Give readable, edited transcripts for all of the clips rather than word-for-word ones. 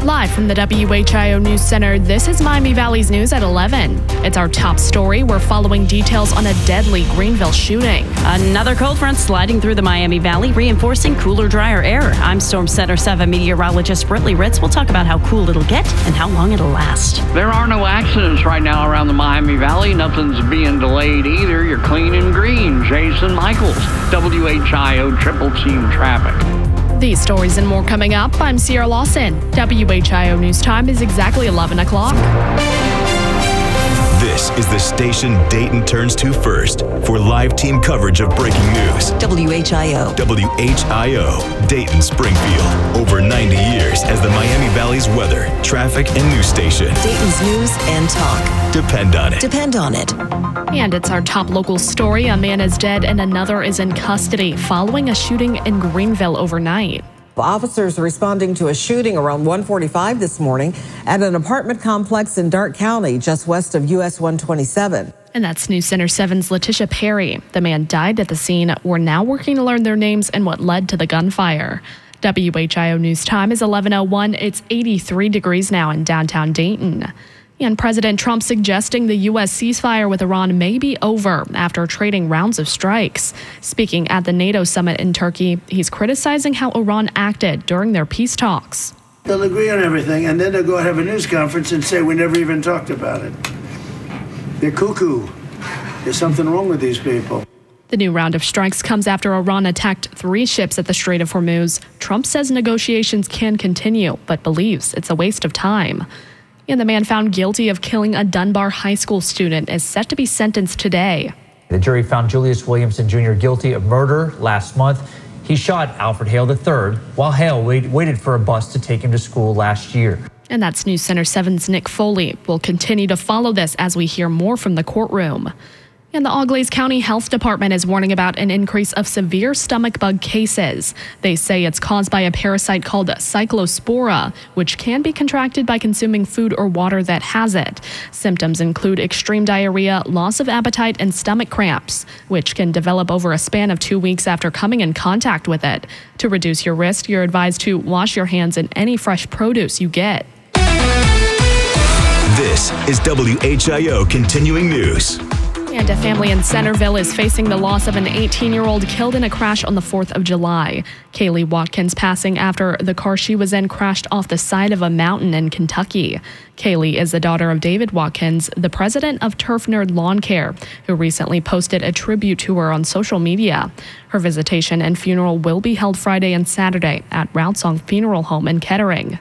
Live from the WHIO News Center, this is Miami Valley's News at 11. It's our top story. We're following details on a deadly Greenville shooting. Another cold front sliding through the Miami Valley, reinforcing cooler, drier air. I'm Storm Center 7 meteorologist Britley Ritz. We'll talk about how cool it'll get and how long it'll last. There are no accidents right now around the Miami Valley. Nothing's being delayed either. You're clean and green. Jason Michaels, WHIO Triple Team Traffic. These stories and more coming up. I'm Sierra Lawson. WHIO News Time is exactly 11 o'clock. This is the station Dayton turns to first for live team coverage of breaking news. WHIO. WHIO, Dayton Springfield. Over 90 years as the Miami Valley's weather, traffic, and news station. Dayton's news and talk. Depend on it. Depend on it. And it's our top local story. A man is dead and another is in custody following a shooting in Greenville overnight. Officers responding to a shooting around 1:45 this morning at an apartment complex in Darke County, just west of US 127. And that's News Center 7's Letitia Perry. The man died at the scene. We're now working to learn their names and what led to the gunfire. WHIO News Time is 11:01. It's 83 degrees now in downtown Dayton. And President Trump suggesting the U.S. ceasefire with Iran may be over after trading rounds of strikes. Speaking at the NATO summit in Turkey, he's criticizing how Iran acted during their peace talks. They'll agree on everything, and then they'll go have a news conference and say we never even talked about it. They're cuckoo. There's something wrong with these people. The new round of strikes comes after Iran attacked 3 ships at the Strait of Hormuz. Trump says negotiations can continue, but believes it's a waste of time. And the man found guilty of killing a Dunbar High School student is set to be sentenced today. The jury found Julius Williamson Jr. guilty of murder last month. He shot Alfred Hale III while Hale waited for a bus to take him to school last year. And that's News Center 7's Nick Foley. We'll continue to follow this as we hear more from the courtroom. And the Auglaize County Health Department is warning about an increase of severe stomach bug cases. They say it's caused by a parasite called Cyclospora, which can be contracted by consuming food or water that has it. Symptoms include extreme diarrhea, loss of appetite, and stomach cramps, which can develop over a span of 2 weeks after coming in contact with it. To reduce your risk, you're advised to wash your hands in any fresh produce you get. This is WHIO Continuing News. And a family in Centerville is facing the loss of an 18-year-old killed in a crash on the 4th of July. Kaylee Watkins passing after the car she was in crashed off the side of a mountain in Kentucky. Kaylee is the daughter of David Watkins, the president of Turf Nerd Lawn Care, who recently posted a tribute to her on social media. Her visitation and funeral will be held Friday and Saturday at Routsong Funeral Home in Kettering.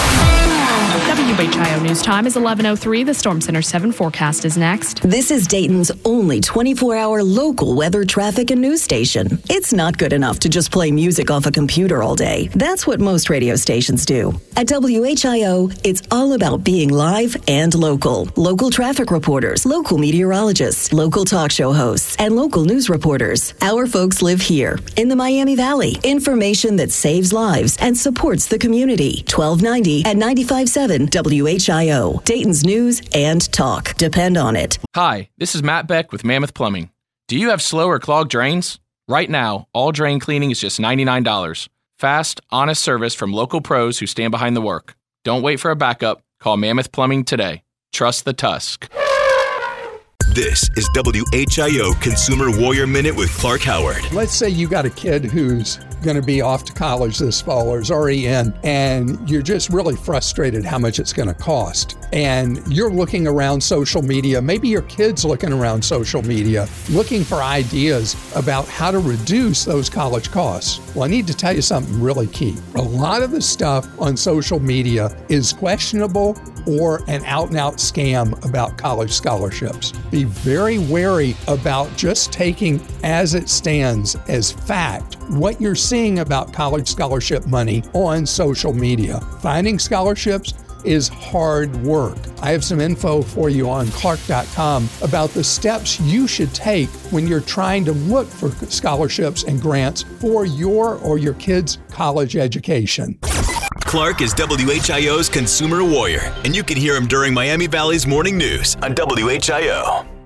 WHIO News Time is 11:03. The Storm Center 7 forecast is next. This is Dayton's only 24-hour local weather, traffic, and news station. It's not good enough to just play music off a computer all day. That's what most radio stations do. At WHIO, it's all about being live and local. Local traffic reporters, local meteorologists, local talk show hosts, and local news reporters. Our folks live here in the Miami Valley. Information that saves lives and supports the community. 1290 and 95.7 WHIO, Dayton's news and talk. Depend on it. Hi, this is Matt Beck with Mammoth Plumbing. Do you have slow or clogged drains? Right now, all drain cleaning is just $99. Fast, honest service from local pros who stand behind the work. Don't wait for a backup. Call Mammoth Plumbing today. Trust the Tusk. This is WHIO Consumer Warrior Minute with Clark Howard. Let's say you got a kid who's going to be off to college this fall or is already in, and you're just really frustrated how much it's going to cost. And you're looking around social media, maybe your kid's looking around social media, looking for ideas about how to reduce those college costs. Well, I need to tell you something really key. A lot of the stuff on social media is questionable or an out-and-out scam about college scholarships. Be very wary about just taking as it stands as fact what you're seeing about college scholarship money on social media. Finding scholarships is hard work. I have some info for you on Clark.com about the steps you should take when you're trying to look for scholarships and grants for your or your kid's college education. Clark is WHIO's Consumer Warrior, and you can hear him during Miami Valley's morning news on WHIO.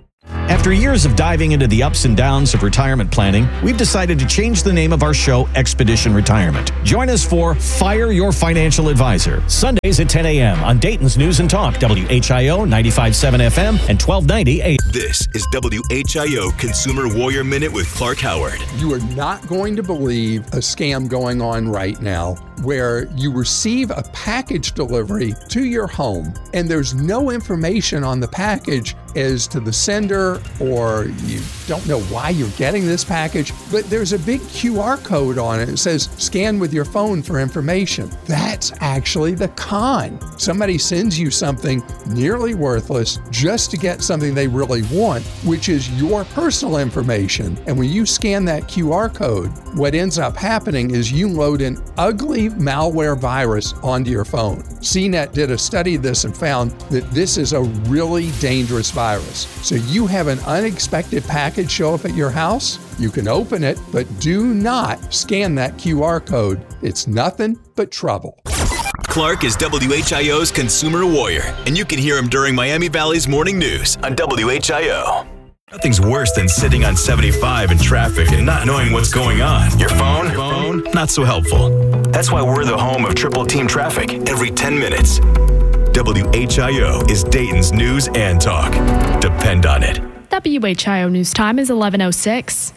After years of diving into the ups and downs of retirement planning, we've decided to change the name of our show, Expedition Retirement. Join us for Fire Your Financial Advisor, Sundays at 10 a.m. on Dayton's News and Talk, WHIO 95.7 FM and 1290 AM. This is WHIO Consumer Warrior Minute with Clark Howard. You are not going to believe a scam going on right now where you receive a package delivery to your home and there's no information on the package as to the sender, or you don't know why you're getting this package, but there's a big QR code on it. It says scan with your phone for information. That's actually the con. Somebody sends you something nearly worthless just to get something they really want, which is your personal information. And when you scan that QR code, what ends up happening is you load an ugly malware virus onto your phone. CNET did a study of this and found that this is a really dangerous virus. So you have an unexpected package show up at your house, you can open it, but do not scan that QR code. It's nothing but trouble. Clark is WHIO's Consumer Warrior, and you can hear him during Miami Valley's Morning News on WHIO. Nothing's worse than sitting on 75 in traffic and not knowing what's going on. Your phone, not so helpful. That's why we're the home of Triple Team Traffic every 10 minutes. WHIO is Dayton's News and Talk. Depend on it. WHIO News Time is 11:06.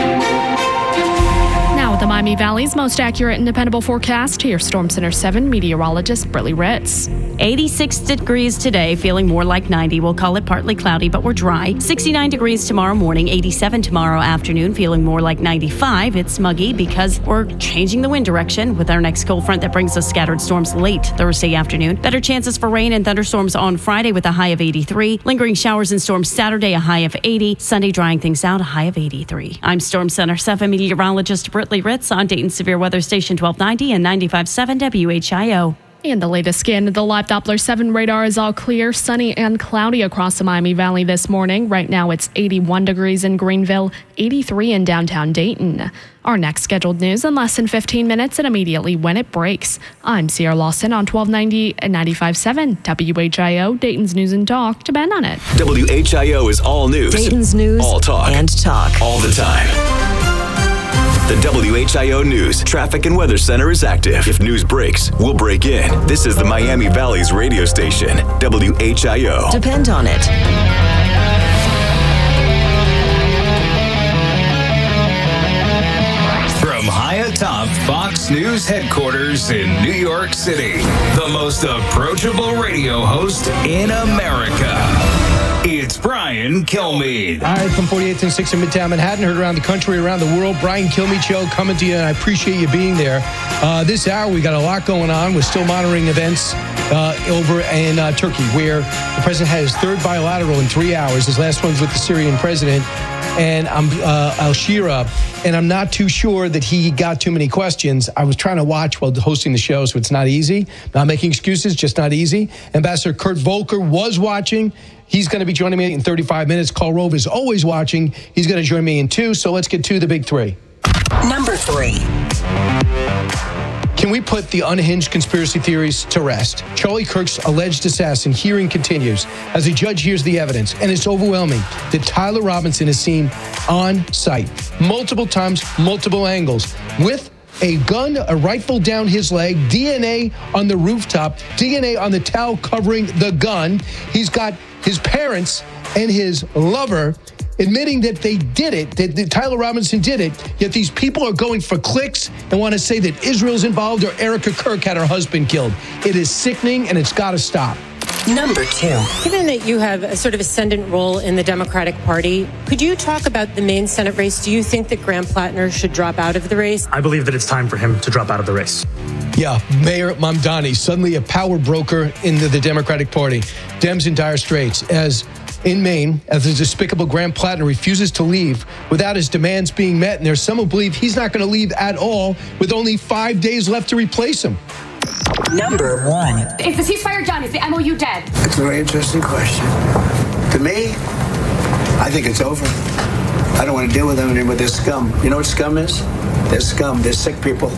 Now with the Miami Valley's most accurate and dependable forecast, here's Storm Center 7 meteorologist Brittany Ritz. 86 degrees today, feeling more like 90. We'll call it partly cloudy, but we're dry. 69 degrees tomorrow morning, 87 tomorrow afternoon, feeling more like 95. It's muggy because we're changing the wind direction with our next cold front that brings us scattered storms late Thursday afternoon. Better chances for rain and thunderstorms on Friday with a high of 83. Lingering showers and storms Saturday, a high of 80. Sunday drying things out, a high of 83. I'm Storm Center 7 meteorologist Brittany Ritz on Dayton Severe Weather Station 1290 and 95.7 WHIO. And the latest scan of the Live Doppler 7 radar is all clear, sunny and cloudy across the Miami Valley this morning. Right now it's 81 degrees in Greenville, 83 in downtown Dayton. Our next scheduled news in less than 15 minutes and immediately when it breaks. I'm Sierra Lawson on 1290 and 95.7 WHIO, Dayton's News and Talk. Depend on it. WHIO is all news. Dayton's News all talk. And talk. All the time. The WHIO News Traffic and Weather Center is active. If news breaks, we'll break in. This is the Miami Valley's radio station, WHIO. Depend on it. From high atop Fox News headquarters in New York City, the most approachable radio host in America. It's Brian Kilmeade. All right, from 48th and 6th in Midtown Manhattan, heard around the country, around the world. Brian Kilmeade Show coming to you, and I appreciate you being there. This hour, we got a lot going on. We're still monitoring events over in Turkey, where the president had his third bilateral in 3 hours. His last one's with the Syrian president, and al-Shira, and I'm not too sure that he got too many questions. I was trying to watch while hosting the show, so it's not easy. Not making excuses, just not easy. Ambassador Kurt Volker was watching. He's going to be joining me in 35 minutes. Karl Rove is always watching. He's going to join me in 2, so let's get to the big 3. Number 3. Can we put the unhinged conspiracy theories to rest? Charlie Kirk's alleged assassin hearing continues as a judge hears the evidence, and it's overwhelming that Tyler Robinson is seen on site multiple times, multiple angles, with a gun, a rifle down his leg, DNA on the rooftop, DNA on the towel covering the gun. He's got his parents and his lover admitting that they did it, that Tyler Robinson did it, yet these people are going for clicks and want to say that Israel's involved or Erica Kirk had her husband killed. It is sickening, and it's got to stop. Number 2. Given that you have a sort of ascendant role in the Democratic Party, could you talk about the main Senate race? Do you think that Graham Plattner should drop out of the race? I believe that it's time for him to drop out of the race. Yeah, Mayor Mamdani, suddenly a power broker into the Democratic Party. Dems in dire straits as in Maine, as the despicable Graham Plattner refuses to leave without his demands being met. And there's some who believe he's not going to leave at all with only 5 days left to replace him. Number 1. Is the ceasefire done? Is the MOU dead? It's a very interesting question. To me, I think it's over. I don't want to deal with them anymore. They're scum. You know what scum is? They're scum. They're sick people.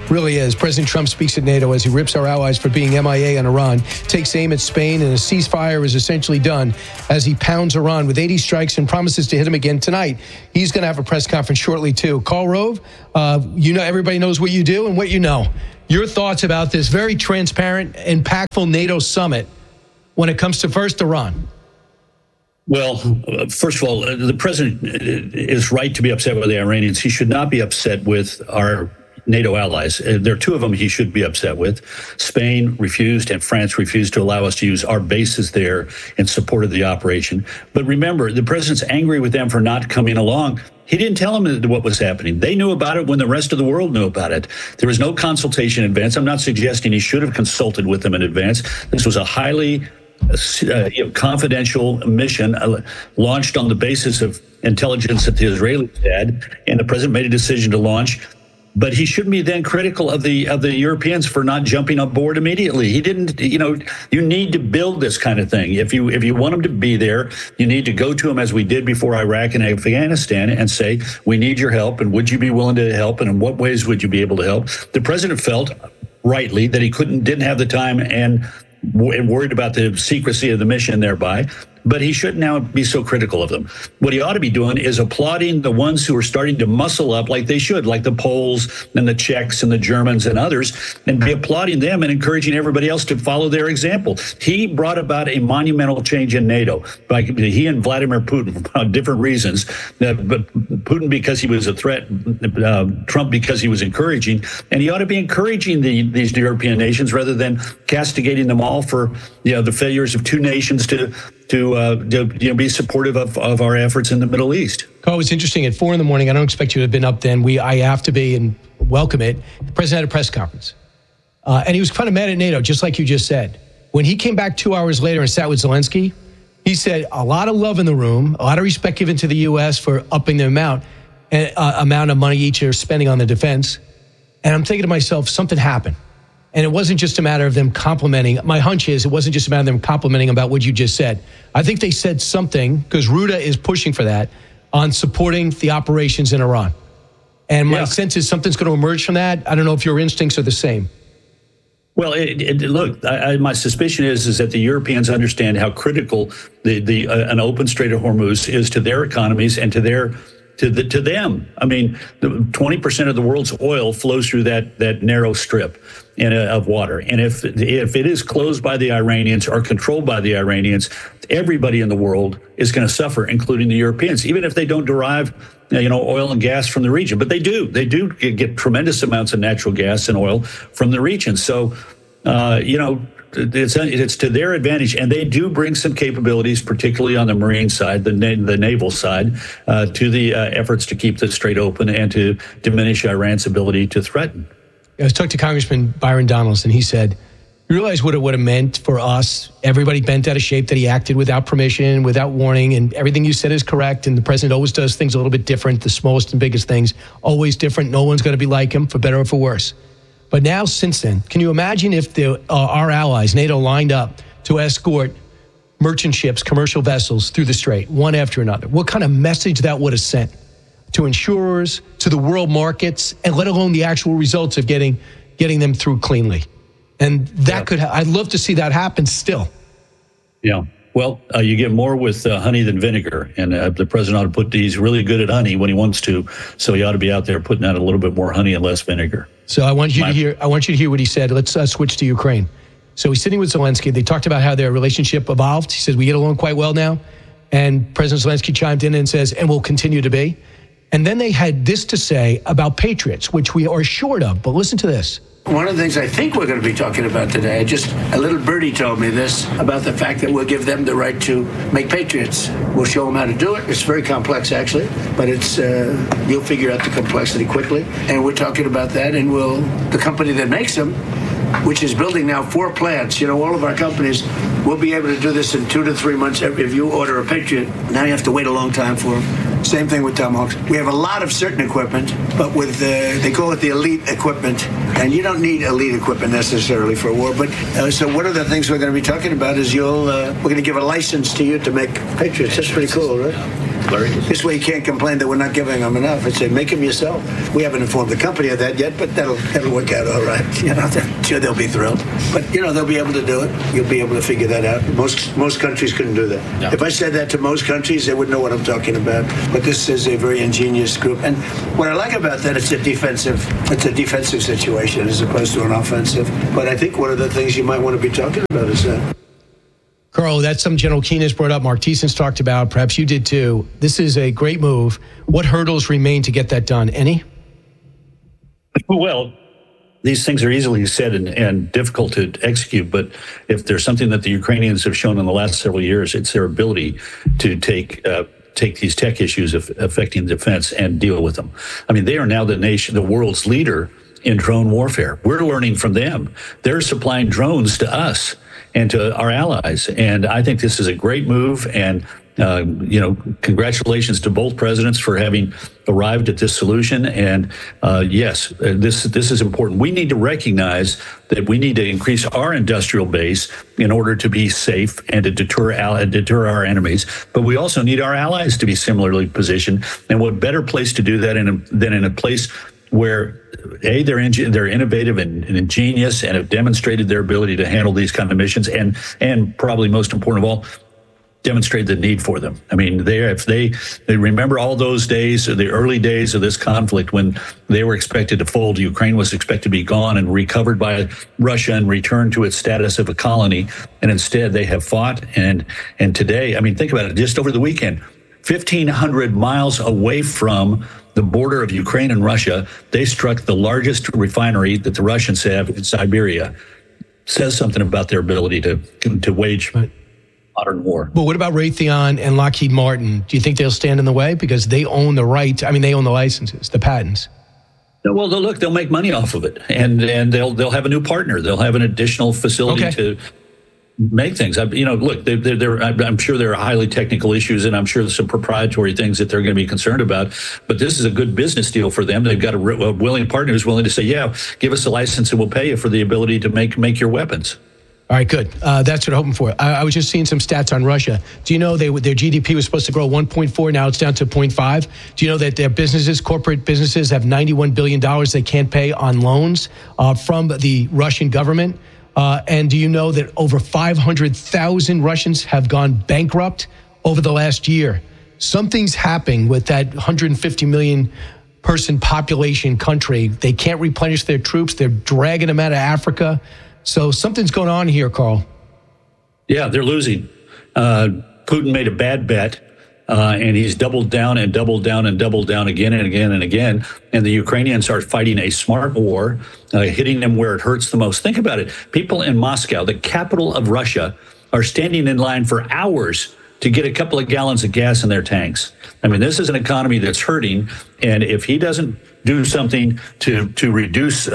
Really is. President Trump speaks at NATO as he rips our allies for being MIA on Iran, takes aim at Spain, and a ceasefire is essentially done as he pounds Iran with 80 strikes and promises to hit him again tonight. He's going to have a press conference shortly, too. Karl Rove, everybody knows what you do and what you know. Your thoughts about this very transparent, impactful NATO summit when it comes to first Iran? Well, first of all, the president is right to be upset with the Iranians. He should not be upset with our NATO allies. There are two of them he should be upset with. Spain refused and France refused to allow us to use our bases there in support of the operation. But remember, the president's angry with them for not coming along. He didn't tell them what was happening. They knew about it when the rest of the world knew about it. There was no consultation in advance. I'm not suggesting he should have consulted with them in advance. This was a highly confidential mission launched on the basis of intelligence that the Israelis had, and the president made a decision to launch. But he shouldn't be then critical of the Europeans for not jumping on board immediately. He didn't. You need to build this kind of thing. If you want them to be there, you need to go to them as we did before Iraq and Afghanistan and say, we need your help, and would you be willing to help, and in what ways would you be able to help? The president felt rightly that he didn't have the time and worried about the secrecy of the mission thereby, but he shouldn't now be so critical of them. What he ought to be doing is applauding the ones who are starting to muscle up like they should, like the Poles and the Czechs and the Germans and others, and be applauding them and encouraging everybody else to follow their example. He brought about a monumental change in NATO. He and Vladimir Putin, for different reasons, but Putin because he was a threat, Trump because he was encouraging, and he ought to be encouraging these European nations rather than castigating them all for the failures of two nations to be supportive of our efforts in the Middle East. Carl, it's interesting. At 4 a.m, I don't expect you to have been up then. I have to be and welcome it. The president had a press conference. And he was kind of mad at NATO, just like you just said. When he came back 2 hours later and sat with Zelensky, he said a lot of love in the room, a lot of respect given to the U.S. for upping the amount of money each are spending on the defense. And I'm thinking to myself, something happened. And it wasn't just a matter of them complimenting. My hunch is it wasn't just a matter of them complimenting about what you just said. I think they said something, because Ruda is pushing for that, on supporting the operations in Iran. And my sense is something's going to emerge from that. I don't know if your instincts are the same. Well, look, my suspicion is that the Europeans understand how critical an open Strait of Hormuz is to their economies and to them. I mean, 20% of the world's oil flows through that narrow strip of water. And if it is closed by the Iranians or controlled by the Iranians, everybody in the world is going to suffer, including the Europeans, even if they don't derive oil and gas from the region. But they do get tremendous amounts of natural gas and oil from the region. So, it's to their advantage, and they do bring some capabilities, particularly on the marine side, the naval side, to the efforts to keep the strait open and to diminish Iran's ability to threaten. I was talking to Congressman Byron Donaldson. He said, you realize what it would have meant for us, everybody bent out of shape, that he acted without permission, without warning, and everything you said is correct, and the president always does things a little bit different, the smallest and biggest things, always different. No one's going to be like him, for better or for worse. But now, since then, can you imagine if our allies, NATO, lined up to escort merchant ships, commercial vessels through the strait, one after another? What kind of message that would have sent to insurers, to the world markets, and let alone the actual results of getting them through cleanly? And that I'd love to see that happen still. Yeah. Well, you get more with honey than vinegar, and the president ought to he's really good at honey when he wants to, so he ought to be out there putting out a little bit more honey and less vinegar. So I want you to hear what he said. Let's switch to Ukraine. So he's sitting with Zelensky. They talked about how their relationship evolved. He says, we get along quite well now. And President Zelensky chimed in and says, and will continue to be. And then they had this to say about Patriots, which we are short of. But listen to this. One of the things I think we're going to be talking about today, a little birdie told me this, about the fact that we'll give them the right to make Patriots. We'll show them how to do it. It's very complex, actually, but you'll figure out the complexity quickly. And we're talking about that, and the company that makes them, which is building now 4 plants, all of our companies will be able to do this in 2 to 3 months. If you order a Patriot, now you have to wait a long time for them. Same thing with Tomahawks. We have a lot of certain equipment, but they call it the elite equipment, and you don't need elite equipment necessarily for a war. But so one of the things we're going to be talking about is we're going to give a license to you to make Patriots. That's pretty cool, right? Larry? This way you can't complain that we're not giving them enough. I'd say make them yourself. We haven't informed the company of that yet, but that'll work out all right. I'm sure they'll be thrilled. But, they'll be able to do it. You'll be able to figure that out. Most countries couldn't do that. No. If I said that to most countries, they wouldn't know what I'm talking about. But this is a very ingenious group. And what I like about that, it's a defensive situation as opposed to an offensive. But I think one of the things you might want to be talking about is that. Carl, that's something General Keane has brought up. Mark Thiessen's talked about. Perhaps you did too. This is a great move. What hurdles remain to get that done? Any? Well, these things are easily said and difficult to execute. But if there's something that the Ukrainians have shown in the last several years, it's their ability to take these tech issues affecting defense and deal with them. I mean, they are now the world's leader in drone warfare. We're learning from them. They're supplying drones to us and to our allies. And I think this is a great move. And, congratulations to both presidents for having arrived at this solution. And yes, this is important. We need to recognize that we need to increase our industrial base in order to be safe and to deter our enemies. But we also need our allies to be similarly positioned. And what better place to do that than in a place where they're innovative and ingenious and have demonstrated their ability to handle these kind of missions, and probably most important of all, demonstrate the need for them. I mean, if they remember all those days, the early days of this conflict when they were expected to fold, Ukraine was expected to be gone and recovered by Russia and returned to its status of a colony, and instead they have fought. And today, I mean, think about it. Just over the weekend, 1,500 miles away from the border of Ukraine and Russia, they struck the largest refinery that the Russians have in Siberia. Says something about their ability to wage modern war. But what about Raytheon and Lockheed Martin? Do you think they'll stand in the way because they own the right? I mean, they own the licenses, the patents. Well, they'll make money off of it, and they'll have a new partner. They'll have an additional facility to make things. Look, I'm sure there are highly technical issues, and I'm sure there's some proprietary things that they're going to be concerned about. But this is a good business deal for them. They've got a willing partner who's willing to say, "Yeah, give us a license, and we'll pay you for the ability to make your weapons." All right, good. That's what I'm hoping for. I was just seeing some stats on Russia. Do you know their GDP was supposed to grow 1.4, now it's down to 0.5? Do you know that their corporate businesses, have $91 billion they can't pay on loans from the Russian government? And do you know that over 500,000 Russians have gone bankrupt over the last year? Something's happening with that 150 million person population country. They can't replenish their troops. They're dragging them out of Africa. So something's going on here, Carl. Yeah, they're losing. Putin made a bad bet, and he's doubled down and doubled down and doubled down again and again and again. And the Ukrainians are fighting a smart war, hitting them where it hurts the most. Think about it. People in Moscow, the capital of Russia, are standing in line for hours to get a couple of gallons of gas in their tanks. I mean, this is an economy that's hurting. And if he doesn't do something to reduce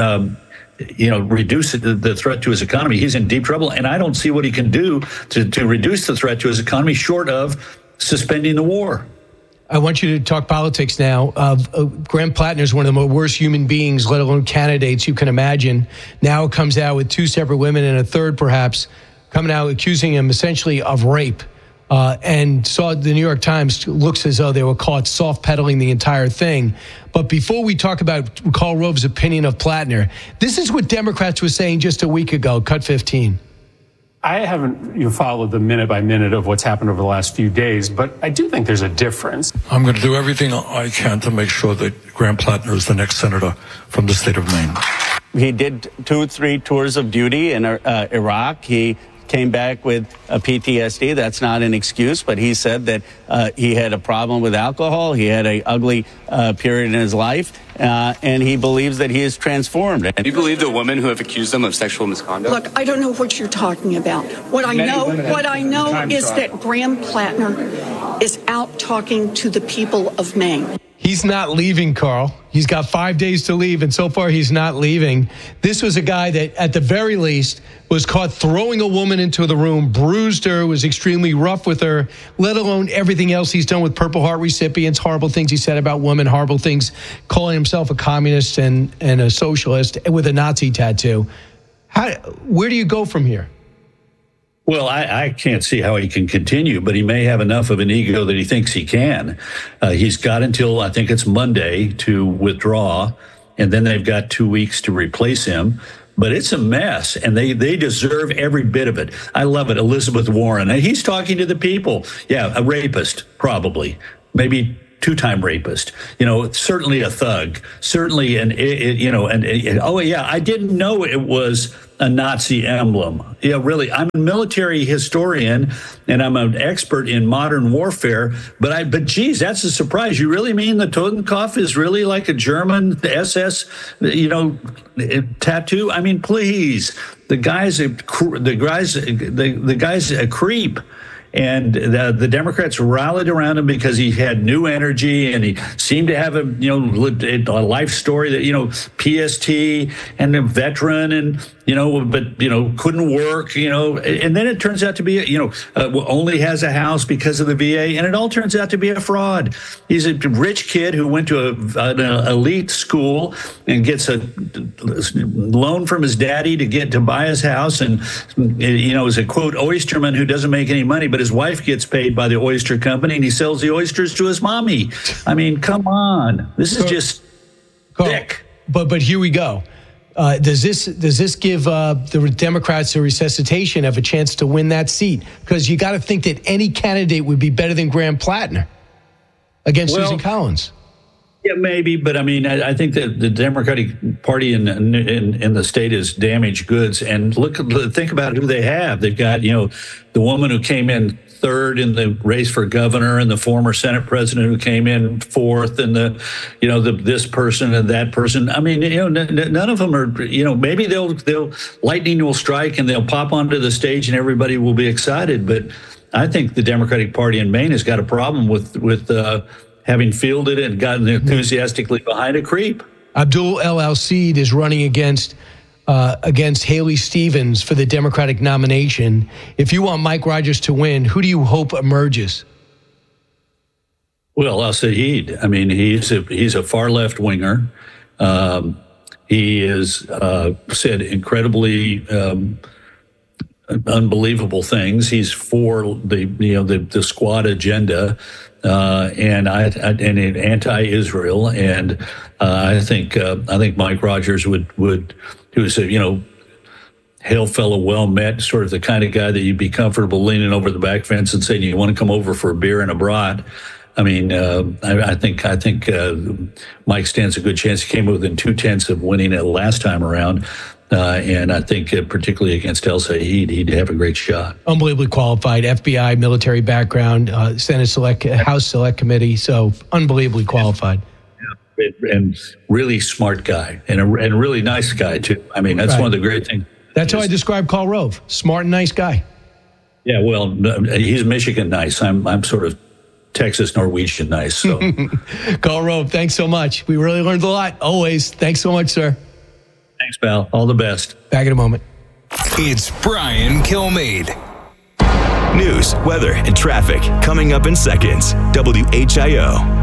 the threat to his economy, he's in deep trouble. And I don't see what he can do to reduce the threat to his economy short of suspending the war. I want you to talk politics now. Graham Plattner is one of the worst human beings, let alone candidates you can imagine. Now comes out with two separate women and a third, perhaps, coming out accusing him essentially of rape. And saw the New York Times looks as though they were caught soft-pedaling the entire thing. But before we talk about Karl Rove's opinion of Plattner, this is what Democrats were saying just a week ago, Cut 15. I haven't followed the minute by minute of what's happened over the last few days, but I do think there's a difference. I'm going to do everything I can to make sure that Graham Plattner is the next senator from the state of Maine. He did 2-3 tours of duty in Iraq. He came back with a PTSD. That's not an excuse, but he said that he had a problem with alcohol. He had an ugly period in his life, and he believes that he is transformed. Do you believe the women who have accused him of sexual misconduct? Look, I don't know what you're talking about. What I know is that Graham Plattner is out talking to the people of Maine. He's not leaving, Carl. He's got 5 days to leave, and so far he's not leaving. This was a guy that, at the very least, was caught throwing a woman into the room, bruised her, was extremely rough with her, let alone everything else he's done with Purple Heart recipients, horrible things he said about women, horrible things, calling himself a communist and a socialist with a Nazi tattoo. Where do you go from here? Well, I can't see how he can continue, but he may have enough of an ego that he thinks he can. He's got until, I think it's Monday, to withdraw, and then they've got 2 weeks to replace him. But it's a mess, and they deserve every bit of it. I love it. Elizabeth Warren. And he's talking to the people. Yeah, a rapist, probably. Maybe two-time rapist, certainly a thug, certainly oh yeah, I didn't know it was a Nazi emblem. Yeah, really, I'm a military historian and I'm an expert in modern warfare, but geez, that's a surprise. You really mean the Totenkopf is really like a German SS, tattoo? I mean, please, the guy's a creep. And the Democrats rallied around him because he had new energy and he seemed to have a life story that, PST and a veteran and, couldn't work, and then it turns out to be, only has a house because of the VA. And it all turns out to be a fraud. He's a rich kid who went to an elite school and gets a loan from his daddy to buy his house. And, is a quote oysterman who doesn't make any money, but his wife gets paid by the oyster company and he sells the oysters to his mommy. I mean, come on. This is just thick. But here we go. Does this give the Democrats a resuscitation of a chance to win that seat? Because you got to think that any candidate would be better than Graham Plattner against Susan Collins. Yeah, maybe, but I mean, I think that the Democratic Party in the state is damaged goods. And think about who they have. They've got, the woman who came in third in the race for governor, and the former Senate president who came in fourth, and this person and that person. I mean, none of them are. Maybe they'll lightning will strike and they'll pop onto the stage and everybody will be excited. But I think the Democratic Party in Maine has got a problem with having fielded and gotten enthusiastically behind a creep. Abdul El Al-Seed is running against Haley Stevens for the Democratic nomination. If you want Mike Rogers to win, who do you hope emerges? Well, Al-Said. I mean, he's a far left winger. He is said incredibly unbelievable things. He's for the squad agenda. And anti-Israel, and I think Mike Rogers would he was hail fellow, well met, sort of the kind of guy that you'd be comfortable leaning over the back fence and saying, you want to come over for a beer and a brat? I mean, I think Mike stands a good chance. He came within 2/10 of winning it last time around. And I think particularly against El-Said, he'd have a great shot. Unbelievably qualified, FBI, military background, House Select Committee, so unbelievably qualified. Yeah, and really smart guy, and a really nice guy, too. I mean, that's one of the great things. That's how I describe Karl Rove, smart and nice guy. Yeah, well, he's Michigan nice. I'm sort of Texas Norwegian nice. So, Karl Rove, thanks so much. We really learned a lot, always. Thanks so much, sir. Thanks, pal. All the best. Back in a moment. It's Brian Kilmeade. News, weather, and traffic coming up in seconds. WHIO.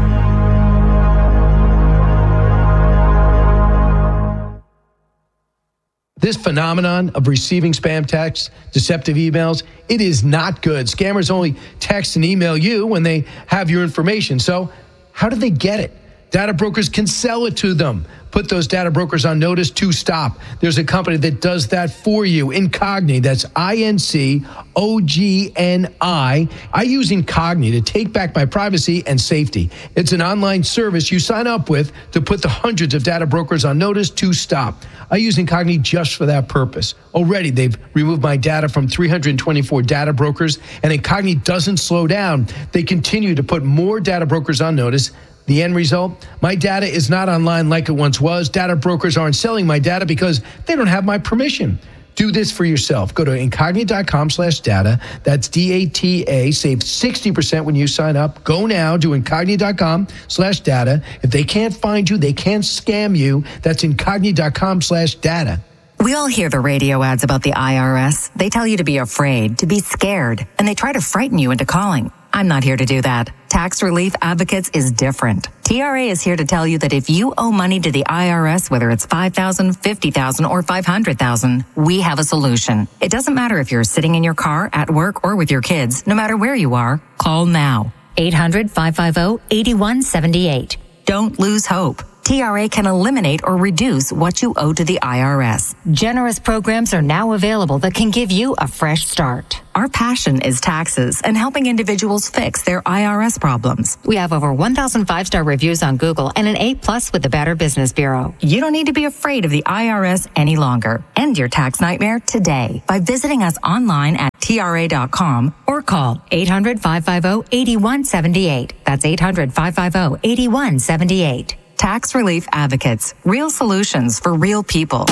This phenomenon of receiving spam texts, deceptive emails, it is not good. Scammers only text and email you when they have your information. So how do they get it? Data brokers can sell it to them. Put those data brokers on notice to stop. There's a company that does that for you. Incogni, that's INCOGNI. I use Incogni to take back my privacy and safety. It's an online service you sign up with to put the hundreds of data brokers on notice to stop. I use Incogni just for that purpose. Already, they've removed my data from 324 data brokers, and Incogni doesn't slow down. They continue to put more data brokers on notice. The end result, my data is not online like it once was. Data brokers aren't selling my data because they don't have my permission. Do this for yourself. Go to incogni.com/data. That's DATA. Save 60% when you sign up. Go now to incogni.com/data. If they can't find you, they can't scam you. That's incogni.com/data. We all hear the radio ads about the IRS. They tell you to be afraid, to be scared, and they try to frighten you into calling. I'm not here to do that. Tax Relief Advocates is different. TRA is here to tell you that if you owe money to the IRS, whether it's $5,000, $50,000, or $500,000, we have a solution. It doesn't matter if you're sitting in your car, at work, or with your kids. No matter where you are, call now. 800-550-8178. Don't lose hope. TRA can eliminate or reduce what you owe to the IRS. Generous programs are now available that can give you a fresh start. Our passion is taxes and helping individuals fix their IRS problems. We have over 1,000 five-star reviews on Google and an A+ with the Better Business Bureau. You don't need to be afraid of the IRS any longer. End your tax nightmare today by visiting us online at TRA.com or call 800-550-8178. That's 800-550-8178. Tax Relief Advocates. Real solutions for real people.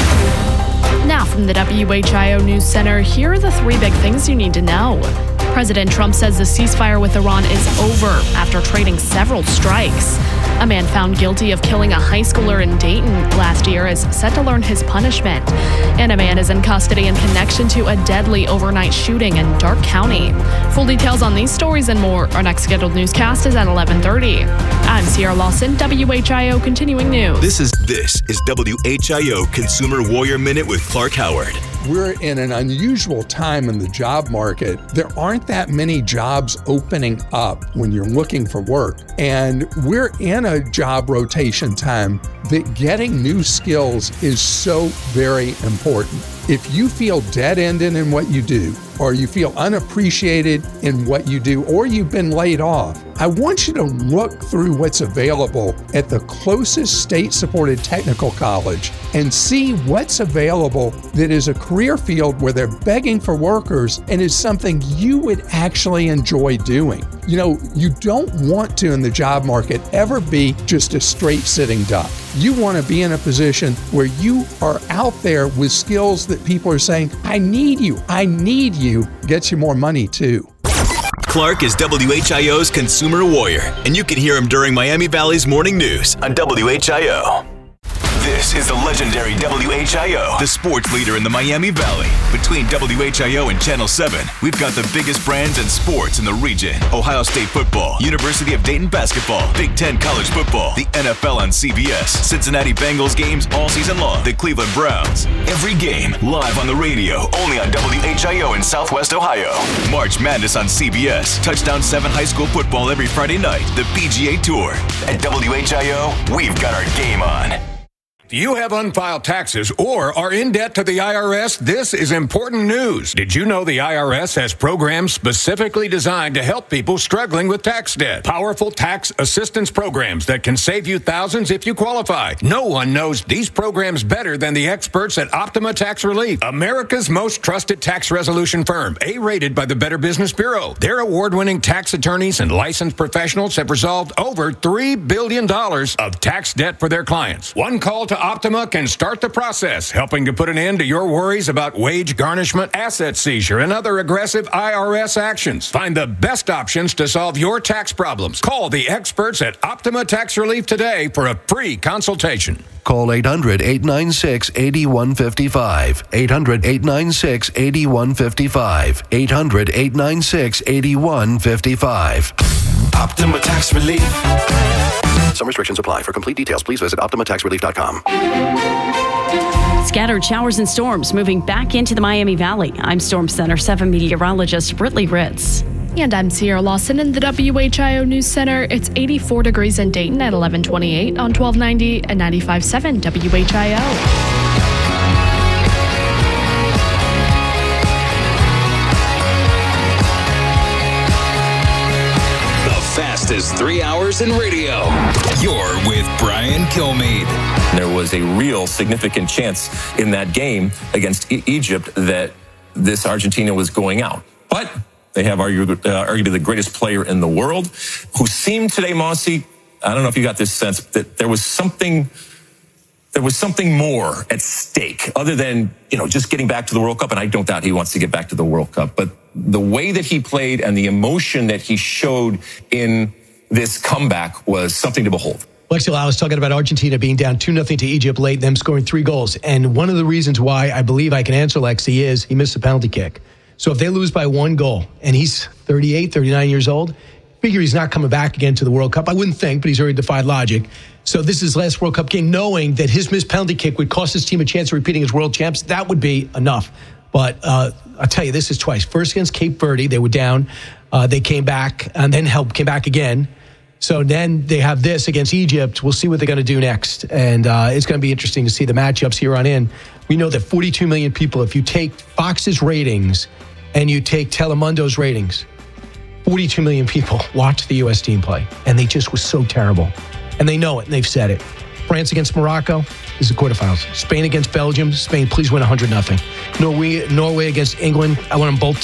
Now from the WHIO News Center, here are the 3 big things you need to know. President Trump says the ceasefire with Iran is over after trading several strikes. A man found guilty of killing a high schooler in Dayton last year is set to learn his punishment. And a man is in custody in connection to a deadly overnight shooting in Darke County. Full details on these stories and more. Our next scheduled newscast is at 11:30. I'm Sierra Lawson, WHIO Continuing News. This is WHIO Consumer Warrior Minute with Clark Howard. We're in an unusual time in the job market. There aren't that many jobs opening up when you're looking for work. And we're in a job rotation time that getting new skills is so very important. If you feel dead-ended in what you do, or you feel unappreciated in what you do, or you've been laid off, I want you to look through what's available at the closest state-supported technical college and see what's available that is a career field where they're begging for workers and is something you would actually enjoy doing. You know, you don't want to in the job market ever be just a straight sitting duck. You want to be in a position where you are out there with skills that people are saying, I need you, gets you more money too. Clark is WHIO's Consumer Warrior, and you can hear him during Miami Valley's morning news on WHIO. This is the legendary WHIO, the sports leader in the Miami Valley. Between WHIO and Channel 7, we've got the biggest brands in sports in the region. Ohio State football, University of Dayton basketball, Big Ten college football, the NFL on CBS, Cincinnati Bengals games all season long, the Cleveland Browns. Every game live on the radio, only on WHIO in Southwest Ohio. March Madness on CBS, Touchdown 7 high school football every Friday night, the PGA Tour. At WHIO, we've got our game on. Do you have unfiled taxes or are in debt to the IRS? This is important news. Did you know the IRS has programs specifically designed to help people struggling with tax debt? Powerful tax assistance programs that can save you thousands if you qualify. No one knows these programs better than the experts at Optima Tax Relief, America's most trusted tax resolution firm, A-rated by the Better Business Bureau. Their award-winning tax attorneys and licensed professionals have resolved over $3 billion of tax debt for their clients. One call to Optima can start the process, helping to put an end to your worries about wage garnishment, asset seizure, and other aggressive IRS actions. Find the best options to solve your tax problems. Call the experts at Optima Tax Relief today for a free consultation. Call 800-896-8155. 800-896-8155. 800-896-8155. Optima Tax Relief. Some restrictions apply. For complete details, please visit OptimaTaxRelief.com. Scattered showers and storms moving back into the Miami Valley. I'm Storm Center 7 meteorologist Britley Ritz. And I'm Sierra Lawson in the WHIO News Center. It's 84 degrees in Dayton at 1128 on 1290 and 95.7 WHIO. Fastest 3 hours in radio. You're with Brian Kilmeade. There was a real significant chance in that game against Egypt that this Argentina was going out. But they have arguably the greatest player in the world, who seemed today, Mossy, I don't know if you got this sense, that there was something more at stake other than, just getting back to the World Cup. And I don't doubt he wants to get back to the World Cup. But the way that he played and the emotion that he showed in this comeback was something to behold. Lexi Lau was talking about Argentina being down 2-0 to Egypt late, them scoring 3 goals. And one of the reasons why I believe I can answer Lexi is he missed a penalty kick. So if they lose by 1 goal, and he's 38, 39 years old, figure he's not coming back again to the World Cup. I wouldn't think, but he's already defied logic. So this is his last World Cup game, knowing that his missed penalty kick would cost his team a chance of repeating as world champs. That would be enough. But I'll tell you, this is twice. First against Cape Verde, they were down. They came back, and then came back again. So then they have this against Egypt. We'll see what they're going to do next. And it's going to be interesting to see the matchups here on in. We know that 42 million people, if you take Fox's ratings and you take Telemundo's ratings, 42 million people watched the U.S. team play. And they just was so terrible. And they know it, and they've said it. France against Morocco is the quarterfinals. Spain against Belgium. Spain, please win 100-0. Norway against England. I want them both